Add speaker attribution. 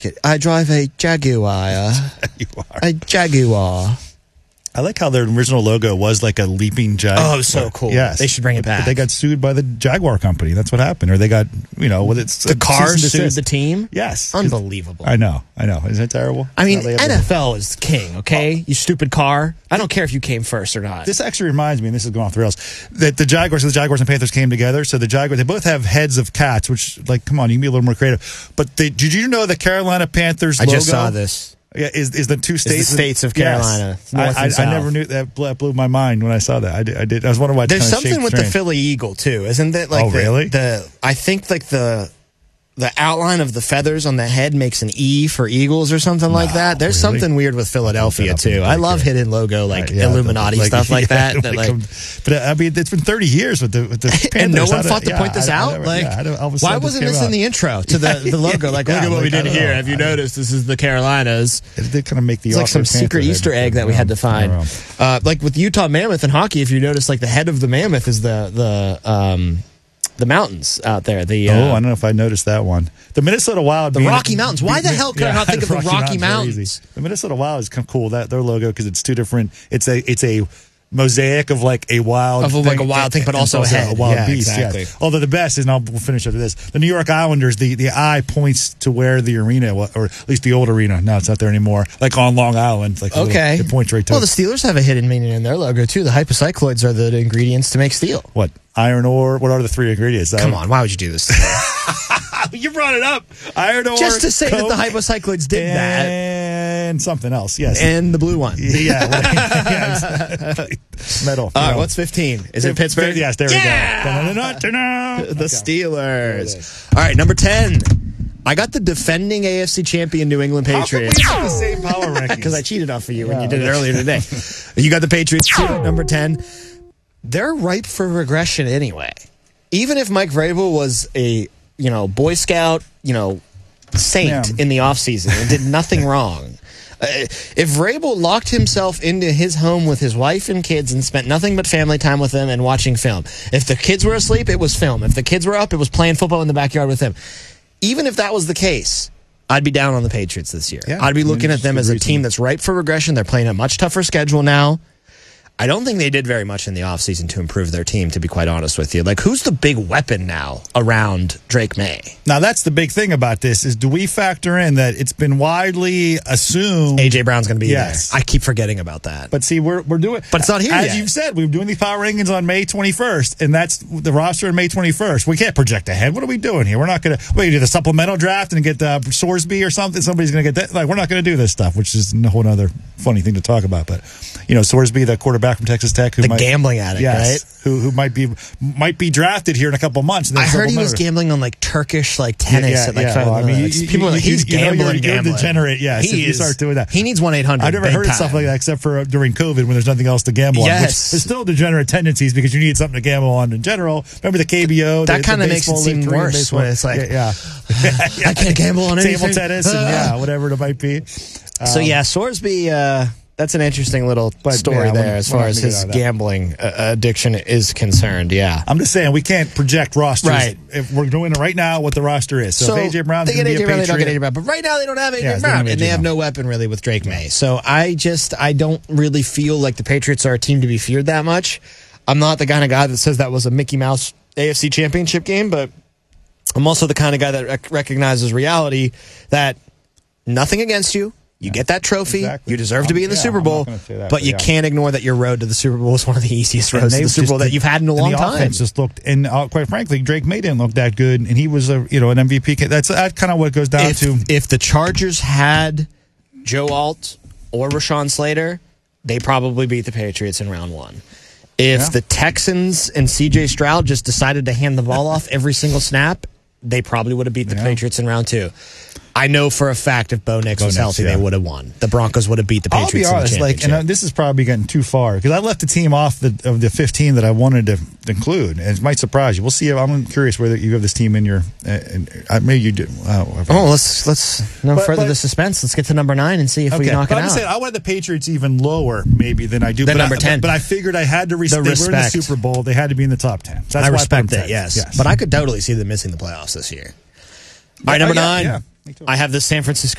Speaker 1: I drive a Jaguar. A Jaguar.
Speaker 2: I like how their original logo was like a leaping jaguar.
Speaker 1: Oh, it was so cool.
Speaker 2: Yes.
Speaker 1: They should bring it back.
Speaker 2: But they got sued by the Jaguar company. That's what happened. Or they got, it's
Speaker 1: the car sued the team?
Speaker 2: Yes.
Speaker 1: Unbelievable.
Speaker 2: I know. Isn't it terrible?
Speaker 1: I mean, NFL is king, okay? You stupid car. I don't care if you came first or not.
Speaker 2: This actually reminds me, and this is going off the rails, that the Jaguars and Panthers came together. So the Jaguars, they both have heads of cats, which, like, come on, you can be a little more creative. But did you know the Carolina Panthers logo?
Speaker 1: I just saw this.
Speaker 2: Yeah, is the two states.
Speaker 1: The states of Carolina.
Speaker 2: Yes. I never knew that. Blew my mind when I saw that. I did. I was wondering why.
Speaker 1: There's something with the Philly Eagle too, isn't it? Like
Speaker 2: really?
Speaker 1: I think like the outline of the feathers on the head makes an E for Eagles or something like that. There's something weird with Philadelphia too. I love hidden logo like Illuminati stuff like that. But
Speaker 2: I mean, it's been 30 years with the Panthers.
Speaker 1: And no one thought to point this out. Why wasn't this in the intro to the logo? Like, look at what we did here. Have you noticed this is the Carolinas?
Speaker 2: It did kind of make the.
Speaker 1: It's like some secret Easter egg that we had to find. Like with Utah Mammoth in hockey, if you notice, like the head of the mammoth is the mountains out there. I
Speaker 2: don't know if I noticed that one. The Minnesota Wild.
Speaker 1: The Rocky Mountains. Why the hell could I not think of the Rocky Mountains?
Speaker 2: The Minnesota Wild is kind of cool. Their logo, because it's two different. It's a mosaic of like a wild
Speaker 1: thing, but also a
Speaker 2: wild beast.
Speaker 1: Exactly.
Speaker 2: Yeah. Although the best is, and we'll finish after this, the New York Islanders, the eye points to where the arena, or at least the old arena. No, it's not there anymore. Like on Long Island. Like it points right to.
Speaker 1: Well, the Steelers have a hidden meaning in their logo too. The hypocycloids are the ingredients to make steel.
Speaker 2: What? Iron ore? What are the three ingredients?
Speaker 1: Come on, why would you do this to me?
Speaker 2: You brought it up. Iron ore,
Speaker 1: just to say
Speaker 2: Coke,
Speaker 1: that the hypocycloids did that.
Speaker 2: And something else, yes.
Speaker 1: And the blue one.
Speaker 2: Yeah. Exactly. Metal.
Speaker 1: All right, what's 15? Is it Pittsburgh?
Speaker 2: Yes, there we go.
Speaker 1: The Steelers. All right, number 10. I got the defending AFC champion New England Patriots.
Speaker 2: How come we have the same power rankings?
Speaker 1: Because I cheated off of you when you did it earlier today. You got the Patriots too, number 10. They're ripe for regression anyway. Even if Mike Vrabel was a Boy Scout, saint in the offseason and did nothing wrong. If Vrabel locked himself into his home with his wife and kids and spent nothing but family time with them and watching film. If the kids were asleep, it was film. If the kids were up, it was playing football in the backyard with him. Even if that was the case, I'd be down on the Patriots this year. I'd be looking at them as a team that's ripe for regression. They're playing a much tougher schedule now. I don't think they did very much in the offseason to improve their team, to be quite honest with you. Like, who's the big weapon now around Drake May?
Speaker 2: Now, that's the big thing about this, is do we factor in that it's been widely assumed
Speaker 1: A.J. Brown's going to be there. I keep forgetting about that.
Speaker 2: But see, we're doing...
Speaker 1: But it's not here
Speaker 2: yet.
Speaker 1: As
Speaker 2: you've said, we're doing these power rankings on May 21st, and that's the roster on May 21st. We can't project ahead. What are we doing here? We're not going to... do the supplemental draft and get Sorsby or something? Somebody's going to get that? Like, we're not going to do this stuff, which is a whole other funny thing to talk about. But, Sorsby, the quarterback from Texas Tech,
Speaker 1: the gambling addict, right?
Speaker 2: Who might be drafted here in a couple months.
Speaker 1: I heard he was gambling on like Turkish tennis. People are like, he's gambling.
Speaker 2: You're a degenerate. Yes, you start doing that.
Speaker 1: He needs 1-800.
Speaker 2: I've never heard of stuff like that except for during COVID when there's nothing else to gamble on. Which is still degenerate tendencies because you need something to gamble on in general. Remember the KBO?
Speaker 1: That kind of makes it seem worse when it's like, I can't gamble on anything.
Speaker 2: Table tennis and whatever it might be.
Speaker 1: Sorsby. That's an interesting little story there as far as his gambling addiction is concerned,
Speaker 2: I'm just saying, we can't project rosters. Right. If we're doing it right now, what the roster is. So if A.J. Brown's going to be a Patriot. They don't get A.J. Brown, but right now they don't have A.J. Brown, and they have no weapon really with Drake May. So I don't really feel like the Patriots are a team to be feared that much. I'm not the kind of guy that says that was a Mickey Mouse AFC Championship game, but I'm also the kind of guy that recognizes reality that nothing against you. You get that trophy. Exactly. You deserve to be in the Super Bowl, but you can't ignore that your road to the Super Bowl is one of the easiest roads to the Super Bowl that you've had in a long time. Offense just looked, and quite frankly, Drake May didn't look that good, and he was an MVP. That's kind of what it goes down to.
Speaker 1: If the Chargers had Joe Alt or Rashawn Slater, they probably beat the Patriots in round one. If the Texans and C.J. Stroud just decided to hand the ball off every single snap, they probably would have beat the Patriots in round two. I know for a fact if Bo Nix was healthy, they would have won. The Broncos would have beat the Patriots.
Speaker 2: I'll be honest,
Speaker 1: in the championship.
Speaker 2: and this is probably getting too far because I left the team off of the 15 that I wanted to include, and it might surprise you. We'll see. I'm curious whether you have this team in your. Maybe you do.
Speaker 1: Let's further the suspense. Let's get to number 9 and see if we knock it out.
Speaker 2: I wanted the Patriots even lower, maybe than I do.
Speaker 1: Than number 10,
Speaker 2: but I figured I had to respect. They were in the Super Bowl. They had to be in the top 10.
Speaker 1: So I respect that. Yes, but I could totally see them missing the playoffs this year. All right, number 9. I have the San Francisco